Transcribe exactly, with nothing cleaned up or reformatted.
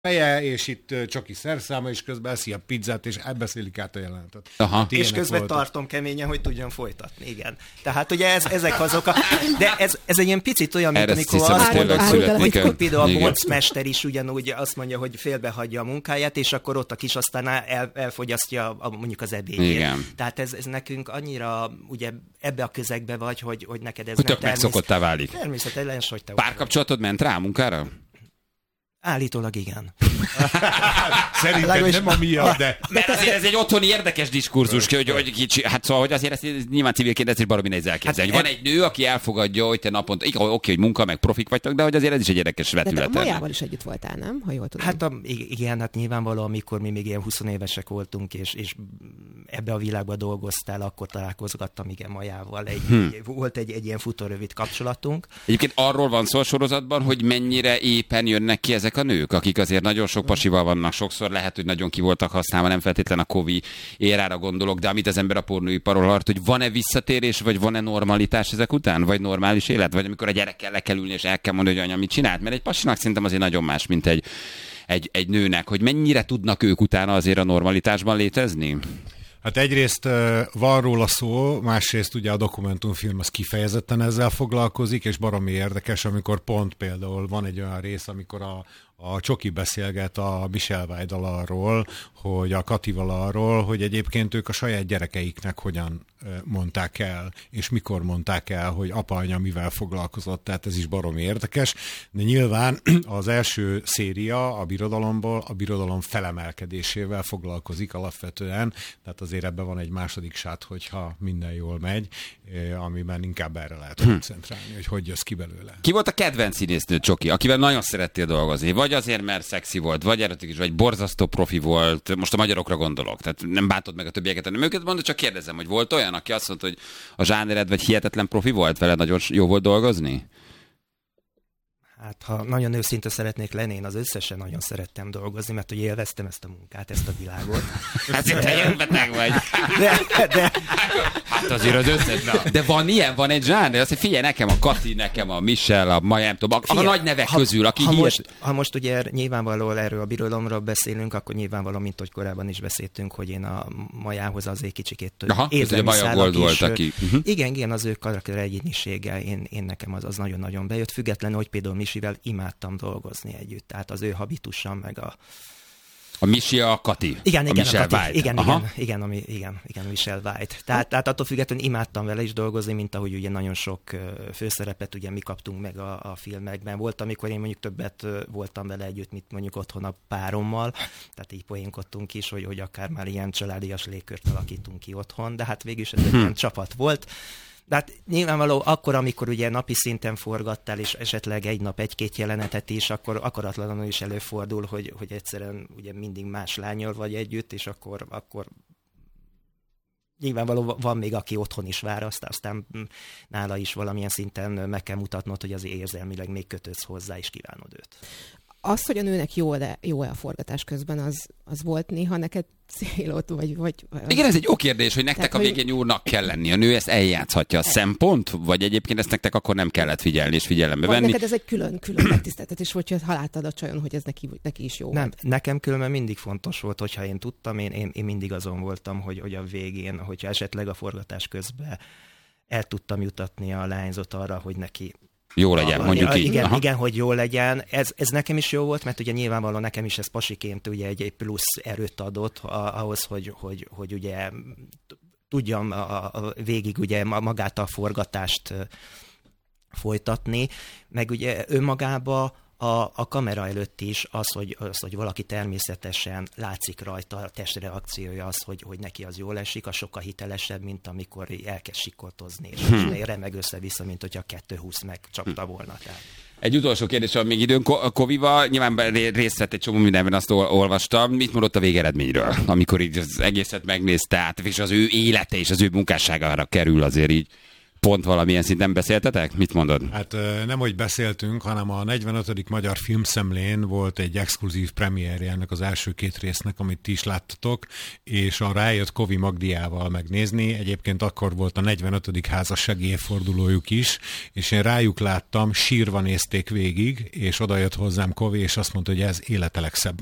feje, és itt Csoki szerszáma, és közben eszi a pizzát, és elbeszélik át a jelenetet. Aha. És közben voltak. Tartom keményen, hogy tudjon folytatni, igen. Tehát ugye ez, ezek azok a... De ez, ez egy ilyen picit olyan, mint amikor hiszem, azt mondod, hogy például a boncmester is ugyanúgy azt mondja, hogy félbehagyja a munkáját, és akkor ott a kis aztán el, elfogyasztja a, mondjuk az ebédjét. Igen. Tehát ez, ez nekünk annyira ugye ebbe a közegbe vagy, hogy, hogy neked ez hogy nem természet... megszokottá válik. Természetesen, hogy te... Párkapcsolatod ment rá a munkára? Állítólag igen. Szerintem Lágos... nem a miatt, de... Mert azért ez egy otthoni érdekes diskurzus, hogy, hogy kicsi, hát szóval, hogy azért ezt nyilván civilként ezt is baromi nehéz elképzelni. Hát van egy nő, aki elfogadja, hogy te naponta, oké, okay, hogy munka, meg profik vagytok, de hogy azért ez is egy érdekes vetület. De te a Majával is együtt voltál, nem? Ha jól tudom. Hát a, igen, hát nyilvánvalóan, amikor mi még ilyen húsz évesek voltunk, és, és ebbe a világba dolgoztál, akkor találkozgattam igen Majával. Egy, hmm. Volt egy, egy ilyen futórövid kapcsolatunk. Egyébként arról van szó a sorozatban, hogy mennyire éppen jönnek ki ezek a nők, akik azért nagyon sok pasival vannak, sokszor lehet, hogy nagyon ki voltak használva, nem feltétlen a Covid érára gondolok, de amit az ember a pornóiparról hallott, hogy van-e visszatérés, vagy van-e normalitás ezek után, vagy normális élet, vagy amikor a gyerekkel le kell ülni, és el kell mondani, hogy anya mit csinált, mert egy pasinak szerintem azért nagyon más, mint egy, egy, egy nőnek, hogy mennyire tudnak ők utána azért a normalitásban létezni? Hát egyrészt van róla szó, másrészt ugye a dokumentumfilm az kifejezetten ezzel foglalkozik, és baromi érdekes, amikor pont például van egy olyan rész, amikor a, a Csoki beszélget a Michelle Weidel arról, hogy a Katival arról, hogy egyébként ők a saját gyerekeiknek hogyan mondták el, és mikor mondták el, hogy apa, anya mivel foglalkozott, tehát ez is baromi érdekes, de nyilván az első széria a birodalomból a birodalom felemelkedésével foglalkozik alapvetően, tehát azért ebben van egy második sát, hogyha minden jól megy, amiben inkább erre lehet koncentrálni, hogy hogy jössz ki belőle. Ki volt a kedvenc színésznő, Csoki, akivel nagyon szerettél dolgozni? Vagy azért, mert szexi volt, vagy erotikus, vagy borzasztó profi volt, most a magyarokra gondolok, tehát nem bántod meg a többieket, nem őket mondod, csak kérdezem, hogy volt olyan, aki azt mondta, hogy a zsánered vagy hihetetlen profi volt, vele nagyon jó volt dolgozni? Hát, ha nagyon őszinte szeretnék lenni, én az összesen nagyon szerettem dolgozni, mert hogy élveztem ezt a munkát, ezt a világot. Hát te ilyen beteg vagy. De, de... Hát azért az összes. Na. De van ilyen, van egy zsáner, azt mondja, figyelj, nekem a Kati, nekem a Michelle, a Maja, nem tudom, a, figyelj, a nagy nevek ha, közül, aki ha hihet... most, ha most ugye nyilvánvalóan erről a birodalomról beszélünk, akkor nyilvánvalóan, mint hogy korábban is beszéltünk, hogy én a Majához azért kicsikét érzelmi szálak is. Volt, aki... uh-huh. Igen, igen, az ő karakter egyéniséggel én, én nekem az, az nagyon-nagyon bejött, függetlenül, hogy például Misivel imádtam dolgozni együtt, tehát az ő habitussam, meg a... A Misi a Kati. Igen, igen, a Michelle a Kati. White. Igen, igen, igen, ami, igen, igen, Michelle White. Tehát, tehát attól függetlenül imádtam vele is dolgozni, mint ahogy ugye nagyon sok főszerepet ugye mi kaptunk meg a, a filmekben. Volt, amikor én mondjuk többet voltam vele együtt, mint mondjuk otthon a párommal, tehát így poénkodtunk is, hogy, hogy akár már ilyen családias légkört alakítunk ki otthon, de hát végül is ez egy ilyen csapat volt. De hát nyilvánvaló akkor, amikor ugye napi szinten forgattál, és esetleg egy nap egy-két jelenetet is, akkor akaratlanul is előfordul, hogy, hogy egyszerűen ugye mindig más lánnyal vagy együtt, és akkor, akkor nyilvánvaló van még, aki otthon is vár, aztán nála is valamilyen szinten meg kell mutatnod, hogy az érzelmileg még kötődsz hozzá, és kívánod őt. Az, hogy a nőnek jó-e jó a forgatás közben, az, az volt néha neked célod, vagy... vagy igen, ez egy jó kérdés, hogy nektek tehát, a végén hogy... jónak kell lenni. A nő ezt eljátszhatja. A szempont? Vagy egyébként ezt nektek akkor nem kellett figyelni és figyelembe venni? Neked ez egy külön, külön megtiszteltetés, hogyha láttad a csajon, hogy ez neki, neki is jó nem, volt. Nekem különben mindig fontos volt, hogyha én tudtam, én, én, én mindig azon voltam, hogy, hogy a végén, hogyha esetleg a forgatás közben el tudtam jutatni a lányzót arra, hogy neki jó legyen, mondjuk így. Igen, igen, hogy jó legyen. Ez, ez nekem is jó volt, mert ugye nyilvánvalóan nekem is ez pasiként ugye egy, egy plusz erőt adott ahhoz, hogy, hogy, hogy ugye tudjam a, a végig ugye magát a forgatást folytatni, meg ugye önmagába A, a kamera előtt is az hogy, az, hogy valaki természetesen látszik rajta, a testreakciója az, hogy, hogy neki az jól esik, az sokkal hitelesebb, mint amikor elkezd sikoltozni, és hmm. remeg össze-vissza, mint hogyha kettő húsz megcsapta volna. Tehát. Egy utolsó kérdés, van még időn. Kovival nyilván részt vett egy csomó mindenben, azt olvastam. Mit mondott a végeredményről, amikor így az egészet megnézte át, és az ő élete és az ő munkásságára kerül azért így? pont valamilyen szinten beszéltetek? Mit mondod? Hát nem, hogy beszéltünk, hanem a negyvenötödik Magyar Filmszemlén volt egy exkluzív premierje ennek az első két résznek, amit ti is láttatok, és arra eljött Kovi Magdiával megnézni. Egyébként akkor volt a negyvenötödik házassági évfordulójuk is, és én rájuk láttam, sírva nézték végig, és oda jött hozzám Kovi, és azt mondta, hogy ez élete legszebb